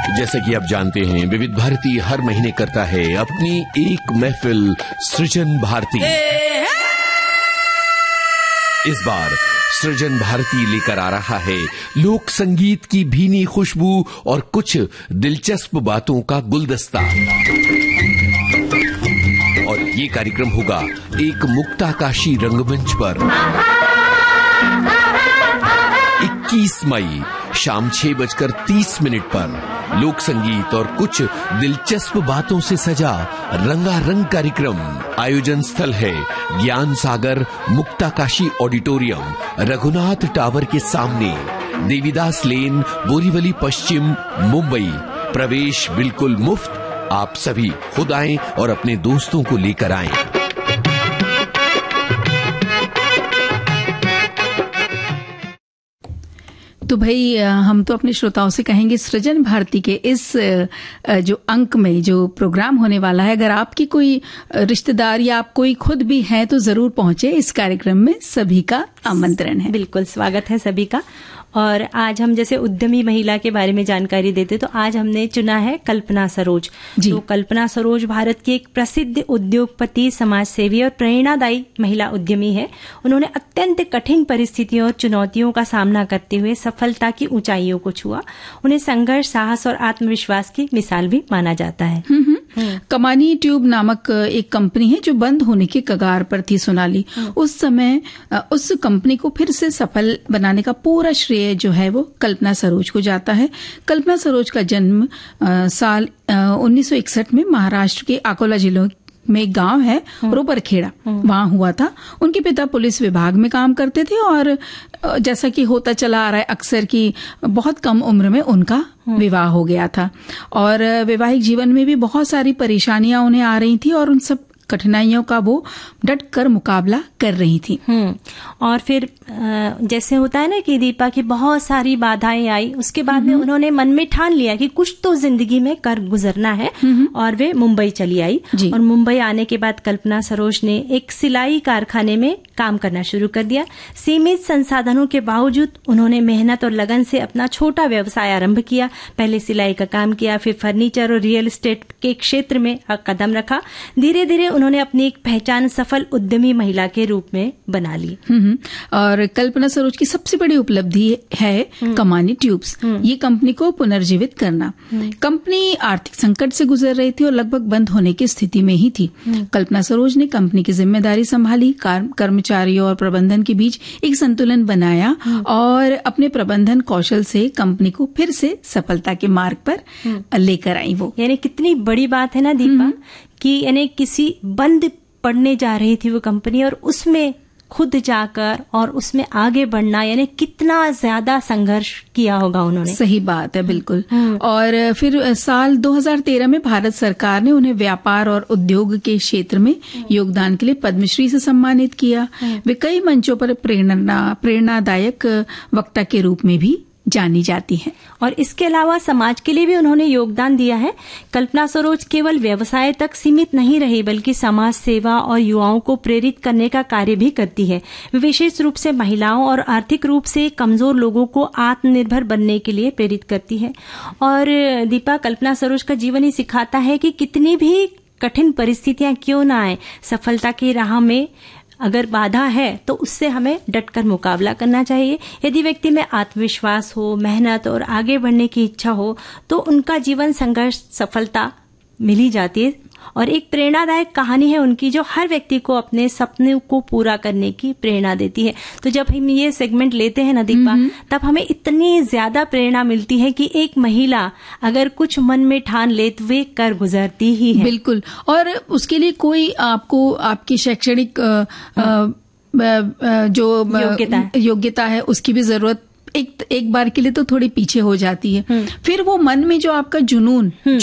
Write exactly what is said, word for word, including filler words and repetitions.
जैसा कि आप जानते हैं, विविध भारती हर महीने करता है अपनी एक महफिल सृजन भारती। इस बार सृजन भारती लेकर आ रहा है लोक संगीत की भीनी खुशबू और कुछ दिलचस्प बातों का गुलदस्ता। और ये कार्यक्रम होगा एक मुक्ताकाशी रंगमंच पर। इक्कीस मई शाम छह बजकर तीस मिनट पर लोक संगीत और कुछ दिलचस्प बातों से सजा रंगारंग कार्यक्रम। आयोजन स्थल है ज्ञान सागर मुक्ताकाशी ऑडिटोरियम, रघुनाथ टावर के सामने, देवीदास लेन, बोरीवली पश्चिम, मुंबई। प्रवेश बिल्कुल मुफ्त। आप सभी खुद आएं और अपने दोस्तों को लेकर आएं। तो भाई हम तो अपने श्रोताओं से कहेंगे सृजन भारती के इस जो अंक में जो प्रोग्राम होने वाला है, अगर आपकी कोई रिश्तेदार या आप कोई खुद भी हैं तो जरूर पहुंचे। इस कार्यक्रम में सभी का आमंत्रण है। बिल्कुल स्वागत है सभी का। और आज हम जैसे उद्यमी महिला के बारे में जानकारी देते, तो आज हमने चुना है कल्पना सरोज। तो कल्पना सरोज भारत की एक प्रसिद्ध उद्योगपति, समाजसेवी और प्रेरणादायी महिला उद्यमी है। उन्होंने अत्यंत कठिन परिस्थितियों और चुनौतियों का सामना करते हुए सफलता की ऊंचाइयों को छुआ। उन्हें संघर्ष, साहस और आत्मविश्वास की मिसाल भी माना जाता है। कमानी ट्यूब नामक एक कंपनी है जो बंद होने के कगार पर थी, सोनाली। उस समय उस कंपनी को फिर से सफल बनाने का पूरा श्रेय जो है वो कल्पना सरोज को जाता है। कल्पना सरोज का जन्म आ, साल उन्नीस सौ इकसठ में महाराष्ट्र के अकोला जिलों में एक गांव है रोपरखेड़ा, वहां हुआ था। उनके पिता पुलिस विभाग में काम करते थे और जैसा कि होता चला आ रहा है अक्सर कि बहुत कम उम्र में उनका विवाह हो गया था और वैवाहिक जीवन में भी बहुत सारी परेशानियां उन्हें आ रही थी और उन सब कठिनाइयों का वो डट कर मुकाबला कर रही थी। हम्म और फिर जैसे होता है ना कि दीपा की बहुत सारी बाधाएं आई, उसके बाद में उन्होंने मन में ठान लिया कि कुछ तो जिंदगी में कर गुजरना है और वे मुंबई चली आई। और मुंबई आने के बाद कल्पना सरोज ने एक सिलाई कारखाने में काम करना शुरू कर दिया। सीमित संसाधनों के बावजूद उन्होंने मेहनत और लगन से अपना छोटा व्यवसाय आरंभ किया। पहले सिलाई का काम किया, फिर फर्नीचर और रियल एस्टेट के क्षेत्र में कदम रखा। धीरे धीरे उन्होंने अपनी एक पहचान सफल उद्यमी महिला के रूप में बना ली। और कल्पना सरोज की सबसे बड़ी उपलब्धि है कमानी ट्यूब्स, ये कंपनी को पुनर्जीवित करना। कंपनी आर्थिक संकट से गुजर रही थी और लगभग बंद होने की स्थिति में ही थी। कल्पना सरोज ने कंपनी की जिम्मेदारी संभाली, कर्मचारियों और प्रबंधन के बीच एक संतुलन बनाया और अपने प्रबंधन कौशल से कंपनी को फिर से सफलता के मार्ग पर लेकर आई। वो यानी कितनी बड़ी बात है ना दीपा, कि यानी किसी बंद पड़ने जा रही थी वो कंपनी और उसमें खुद जाकर और उसमें आगे बढ़ना, यानी कितना ज्यादा संघर्ष किया होगा उन्होंने। सही बात है, बिल्कुल। और फिर साल दो हज़ार तेरह में भारत सरकार ने उन्हें व्यापार और उद्योग के क्षेत्र में योगदान के लिए पद्मश्री से सम्मानित किया। वे कई मंचों पर प्रेरणा प्रेरणादायक वक्ता के रूप में भी जानी जाती है और इसके अलावा समाज के लिए भी उन्होंने योगदान दिया है। कल्पना सरोज केवल व्यवसाय तक सीमित नहीं रही, बल्कि समाज सेवा और युवाओं को प्रेरित करने का कार्य भी करती है। विशेष रूप से महिलाओं और आर्थिक रूप से कमजोर लोगों को आत्मनिर्भर बनने के लिए प्रेरित करती है। और दीपा, कल्पना सरोज का जीवन ही सिखाता है कि कितनी भी कठिन परिस्थितियां क्यों ना आए, सफलता की राह में अगर बाधा है तो उससे हमें डटकर मुकाबला करना चाहिए। यदि व्यक्ति में आत्मविश्वास हो, मेहनत और आगे बढ़ने की इच्छा हो तो उनका जीवन संघर्ष सफलता मिल ही जाती है। और एक प्रेरणादायक कहानी है उनकी जो हर व्यक्ति को अपने सपने को पूरा करने की प्रेरणा देती है। तो जब हम ये सेगमेंट लेते हैं ना दीपा, तब हमें इतनी ज्यादा प्रेरणा मिलती है कि एक महिला अगर कुछ मन में ठान ले तो वे कर गुजरती ही है। बिल्कुल। और उसके लिए कोई आपको आपकी शैक्षणिक जो योग्यता योग्यता है उसकी भी जरूरत एक एक बार के लिए तो थोड़ी पीछे हो जाती है। फिर वो मन में जो आपका जुनून